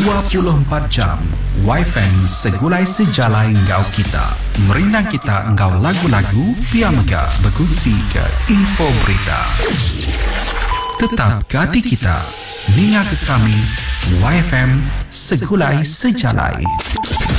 24 jam. YFM segulai sejalai engkau kita. Merinang kita engkau lagu-lagu, pia mega berkongsi ke info berita. Tetap ke hati kita. Ninga ke kami. YFM segulai sejalai.